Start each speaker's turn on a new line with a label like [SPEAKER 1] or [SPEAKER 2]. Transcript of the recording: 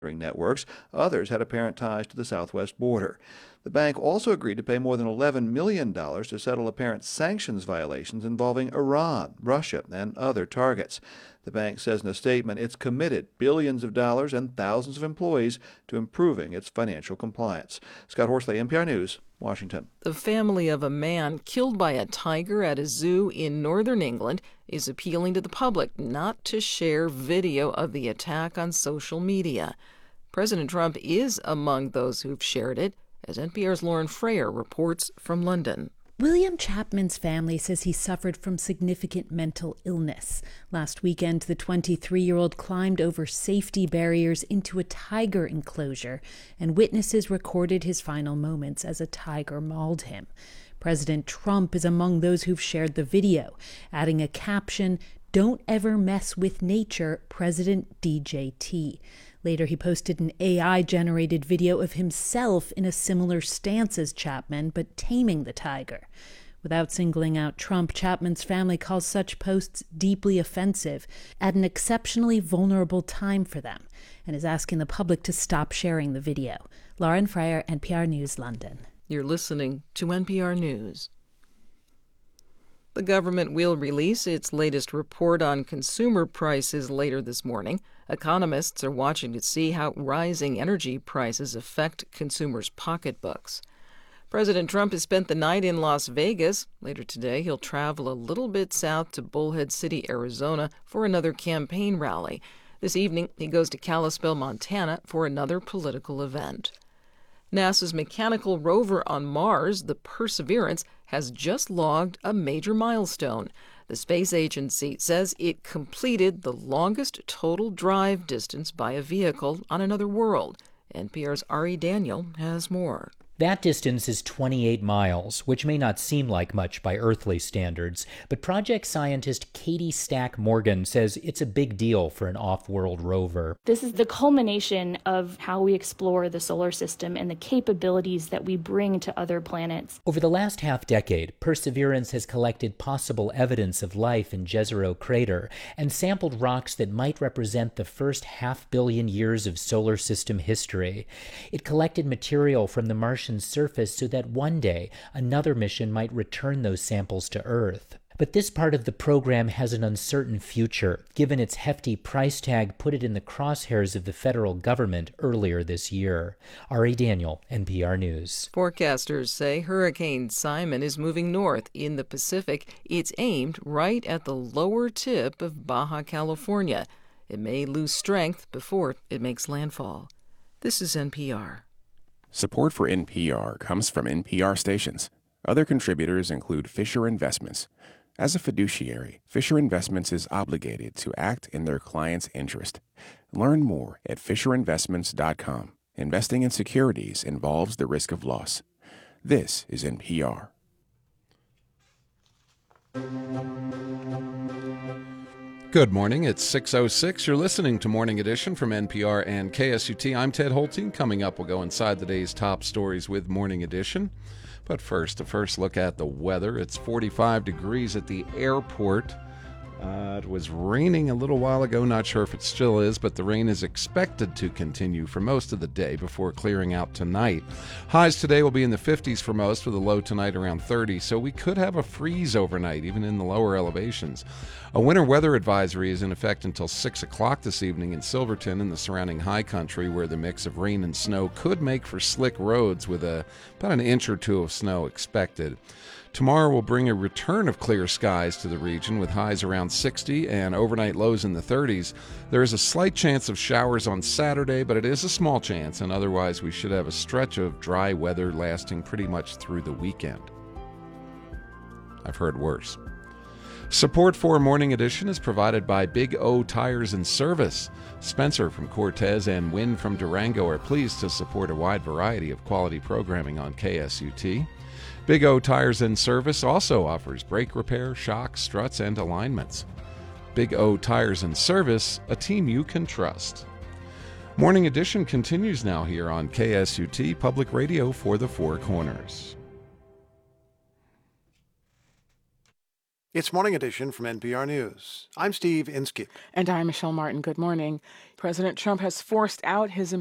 [SPEAKER 1] networks. Others had apparent ties to the southwest border. The bank also agreed to pay more than $11 million to settle apparent sanctions violations involving Iran, Russia, and other targets. The bank says in a statement it's committed billions of dollars and thousands of employees to improving its financial compliance. Scott Horsley, NPR News, Washington.
[SPEAKER 2] The family of a man killed by a tiger at a zoo in northern England is appealing to the public not to share video of the attack on social media. President Trump is among those who've shared it, as NPR's Lauren Frayer reports from London.
[SPEAKER 3] William Chapman's family says he suffered from significant mental illness. Last weekend, the 23-year-old climbed over safety barriers into a tiger enclosure, and witnesses recorded his final moments as a tiger mauled him. President Trump is among those who've shared the video, adding a caption, "Don't ever mess with nature, President DJT." Later, he posted an AI-generated video of himself in a similar stance as Chapman, but taming the tiger. Without singling out Trump, Chapman's family calls such posts deeply offensive at an exceptionally vulnerable time for them, and is asking the public to stop sharing the video. Lauren Frayer, NPR News, London.
[SPEAKER 2] You're listening to NPR News. The government will release its latest report on consumer prices later this morning. Economists are watching to see how rising energy prices affect consumers' pocketbooks. President Trump has spent the night in Las Vegas. Later today, he'll travel a little bit south to Bullhead City, Arizona, for another campaign rally. This evening, he goes to Kalispell, Montana, for another political event. NASA's mechanical rover on Mars, the Perseverance, has just logged a major milestone. The space agency says it completed the longest total drive distance by a vehicle on another world. NPR's Ari Daniel has more.
[SPEAKER 4] That distance is 28 miles, which may not seem like much by earthly standards, but project scientist Katie Stack Morgan says it's a big deal for an off-world rover.
[SPEAKER 5] This is the culmination of how we explore the solar system and the capabilities that we bring to other planets.
[SPEAKER 4] Over the last half-decade, Perseverance has collected possible evidence of life in Jezero Crater and sampled rocks that might represent the first 500 million years of solar system history. It collected material from the Martian surface so that one day another mission might return those samples to Earth. But this part of the program has an uncertain future, given its hefty price tag put it in the crosshairs of the federal government earlier this year. Ari Daniel, NPR News.
[SPEAKER 2] Forecasters say Hurricane Simon is moving north in the Pacific. It's aimed right at the lower tip of Baja California. It may lose strength before it makes landfall. This is NPR.
[SPEAKER 6] Support for NPR comes from NPR stations. Other contributors include Fisher Investments. As a fiduciary, Fisher Investments is obligated to act in their client's interest. Learn more at FisherInvestments.com. Investing in securities involves the risk of loss. This is NPR.
[SPEAKER 7] Good morning. It's 6:06. You're listening to Morning Edition from NPR and KSUT. I'm Ted Holting. Coming up, we'll go inside the day's top stories with Morning Edition. But first, a first look at the weather. It's 45 degrees at the airport. It was raining a little while ago. Not sure if it still is, but the rain is expected to continue for most of the day before clearing out tonight. Highs today will be in the 50s for most, with a low tonight around 30, so we could have a freeze overnight, even in the lower elevations. A winter weather advisory is in effect until 6 o'clock this evening in Silverton and the surrounding high country, where the mix of rain and snow could make for slick roads with about an inch or two of snow expected. Tomorrow will bring a return of clear skies to the region, with highs around 60 and overnight lows in the 30s. There is a slight chance of showers on Saturday, but it is a small chance, and otherwise we should have a stretch of dry weather lasting pretty much through the weekend. I've heard worse. Support for Morning Edition is provided by Big O Tires and Service. Spencer from Cortez and Wynn from Durango are pleased to support a wide variety of quality programming on KSUT. Big O Tires and Service also offers brake repair, shocks, struts, and alignments. Big O Tires and Service, a team you can trust. Morning Edition continues now here on KSUT, Public Radio for the Four Corners.
[SPEAKER 8] It's Morning Edition from NPR News. I'm Steve Inskeep.
[SPEAKER 9] And I'm Michelle Martin. Good morning. President Trump has forced out his